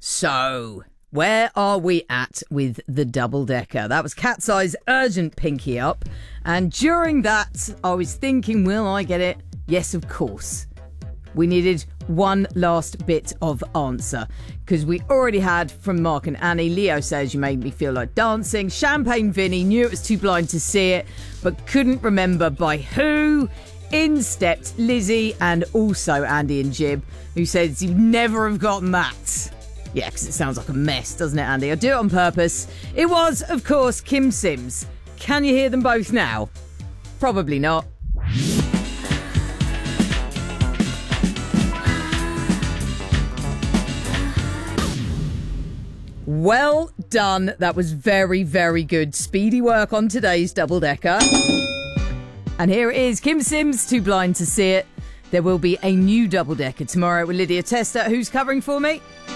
So, where are we at with the double-decker? That was Cat's Eye's Urgent Pinky Up. And during that, I was thinking, will I get it? Yes, of course. We needed one last bit of answer because we already had from Mark and Annie. Leo says you made me feel like dancing. Champagne Vinny knew it was too blind to see it, but couldn't remember by who. In stepped Lizzie and also Andy and Jib, who says you'd never have gotten that. Yeah, because it sounds like a mess, doesn't it, Andy? I do it on purpose. It was, of course, Kim Sims. Can you hear them both now? Probably not. Well done. That was very, very good. Speedy work on today's double-decker. And here it is. Kim Sims, too blind to see it. There will be a new double-decker tomorrow with Lydia Testa. Who's covering for me?